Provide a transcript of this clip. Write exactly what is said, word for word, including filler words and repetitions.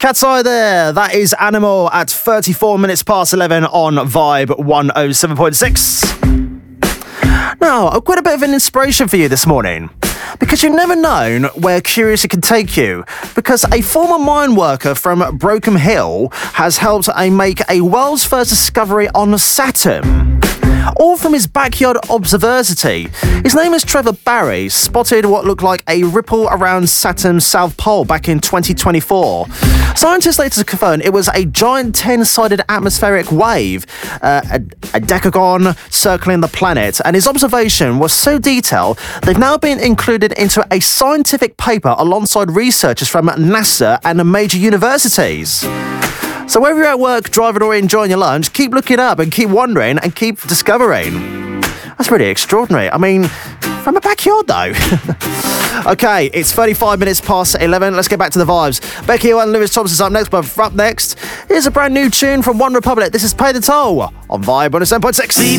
Cat's Eye there. That is Animal at thirty-four minutes past eleven on Vibe one oh seven point six. Now, I've got a bit of an inspiration for you this morning. Because you've never known where curiosity can take you. Because a former mine worker from Broken Hill has helped a make a world's first discovery on Saturn. All from his backyard observatory. His name is Trevor Barry, spotted what looked like a ripple around Saturn's south pole back in twenty twenty-four. Scientists later confirmed it was a giant ten-sided atmospheric wave, uh, a, a decagon circling the planet, and his observation was so detailed they've now been included into a scientific paper alongside researchers from NASA and major universities. So whether you're at work, driving or enjoying your lunch, keep looking up and keep wondering and keep discovering. That's pretty extraordinary. I mean, from a backyard though. Okay, it's thirty-five minutes past eleven. Let's get back to the vibes. Becky Hill and Lewis Thompson's up next, but up next, here's a brand new tune from One Republic. This is Pay the Toll on Vibe one oh seven point six.